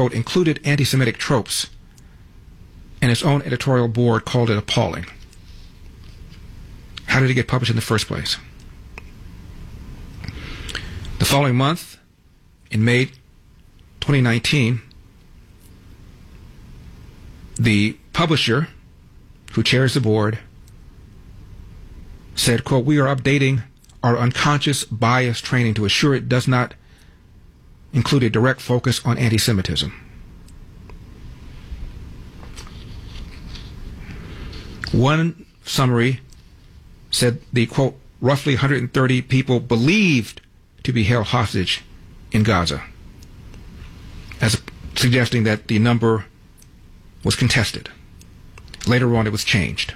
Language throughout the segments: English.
quote, included anti-Semitic tropes, and its own editorial board called it appalling. How did it get published in the first place? The following month, in May 2019, the publisher, who chairs the board, said, quote, we are updating our unconscious bias training to assure it does not include a direct focus on anti-Semitism. One summary said the, quote, roughly 130 people believed to be held hostage in Gaza, as suggesting that the number was contested. Later on, it was changed.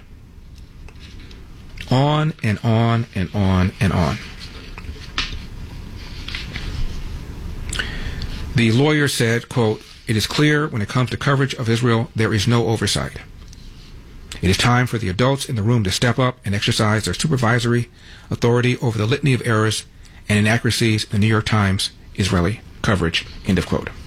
On and on and on and on. The lawyer said, quote, it is clear when it comes to coverage of Israel, there is no oversight. It is time for the adults in the room to step up and exercise their supervisory authority over the litany of errors and inaccuracies in the New York Times Israeli coverage, end of quote.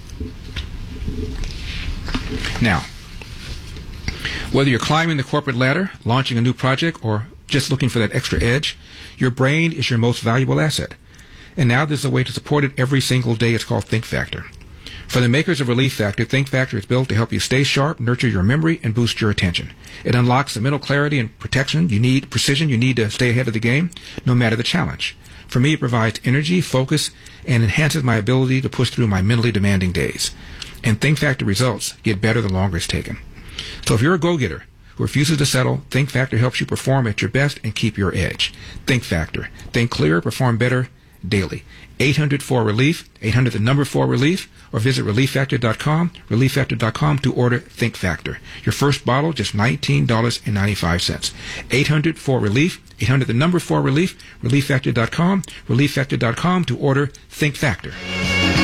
Now, whether you're climbing the corporate ladder, launching a new project, or just looking for that extra edge, your brain is your most valuable asset. And now there's a way to support it every single day. It's called Think Factor. For the makers of Relief Factor, Think Factor is built to help you stay sharp, nurture your memory, and boost your attention. It unlocks the mental clarity and precision you need to stay ahead of the game, no matter the challenge. For me, it provides energy, focus, and enhances my ability to push through my mentally demanding days. And Think Factor results get better the longer it's taken. So if you're a go-getter who refuses to settle, Think Factor helps you perform at your best and keep your edge. Think Factor. Think clearer, perform better daily. 800-4-RELIEF, 800 the number 4-RELIEF, or visit relieffactor.com, relieffactor.com to order Think Factor. Your first bottle, just $19.95. 800-4-RELIEF, 800 the number 4-RELIEF, relieffactor.com, relieffactor.com to order Think Factor.